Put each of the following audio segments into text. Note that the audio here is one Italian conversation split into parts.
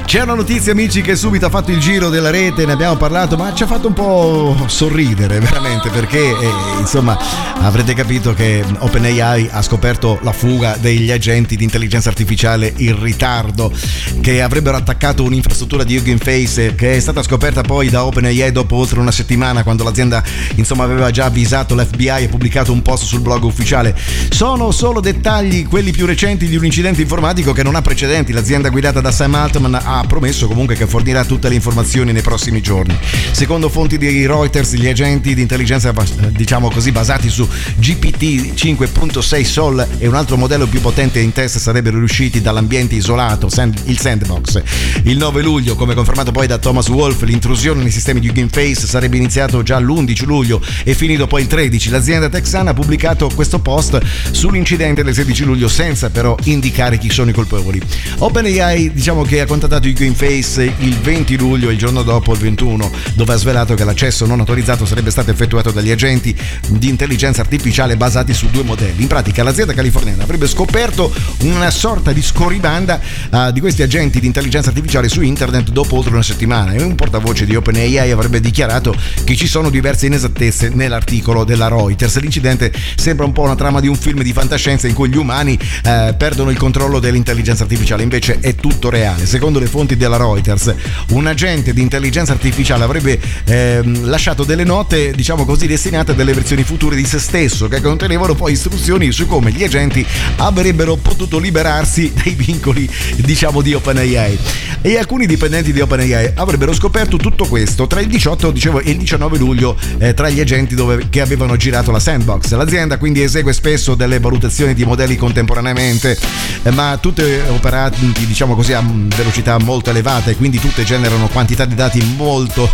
C'è una notizia, amici, che subito ha fatto il giro della rete, ne abbiamo parlato, ma ci ha fatto un po' sorridere veramente, perché insomma avrete capito che OpenAI ha scoperto la fuga degli agenti di intelligenza artificiale in ritardo che avrebbero attaccato un'infrastruttura di Hugging Face, che è stata scoperta poi da OpenAI dopo oltre una settimana, quando l'azienda insomma aveva già avvisato l'FBI e pubblicato un post sul blog ufficiale. Sono solo dettagli, quelli più recenti, di un incidente informatico che non ha precedenti. L'azienda guidata da Sam Altman ha promesso comunque che fornirà tutte le informazioni nei prossimi giorni. Secondo fonti di Reuters, gli agenti di intelligenza, diciamo così, basati su GPT 5.6 Sol e un altro modello più potente in test sarebbero riusciti dall'ambiente isolato, il sandbox. Il 9 luglio, come confermato poi da Thomas Wolf, l'intrusione nei sistemi di Hugging Face sarebbe iniziato già l'11 luglio e finito poi il 13. L'azienda texana ha pubblicato questo post sull'incidente del 16 luglio senza però indicare chi sono i colpevoli. OpenAI, diciamo che ha contattato Hugging Face il 20 luglio, il giorno dopo, il 21, dove ha svelato che l'accesso non autorizzato sarebbe stato effettuato dagli agenti di intelligenza artificiale basati su due modelli. In pratica l'azienda californiana avrebbe scoperto una sorta di scorribanda di questi agenti di intelligenza artificiale su internet dopo oltre una settimana, e un portavoce di OpenAI avrebbe dichiarato che ci sono diverse inesattezze nell'articolo della Reuters. L'incidente sembra un po' una trama di un film di fantascienza in cui gli umani perdono il controllo dell'intelligenza artificiale, invece è tutto reale. Secondo le fonti della Reuters, un agente di intelligenza artificiale avrebbe lasciato delle note, diciamo così, destinate a delle versioni future di se stesso, che contenevano poi istruzioni su come gli agenti avrebbero potuto liberarsi dai vincoli, diciamo, di OpenAI. E alcuni dipendenti di OpenAI avrebbero scoperto tutto questo tra il 18, dicevo, e il 19 luglio tra gli agenti che avevano girato la sandbox. L'azienda quindi esegue spesso delle valutazioni di modelli contemporaneamente, ma tutte operanti, diciamo così, a velocità molto elevata, e quindi tutte generano quantità di dati molto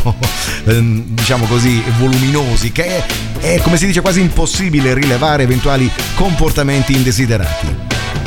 diciamo così voluminosi, che è, come si dice, quasi impossibile rilevare eventuali comportamenti indesiderati.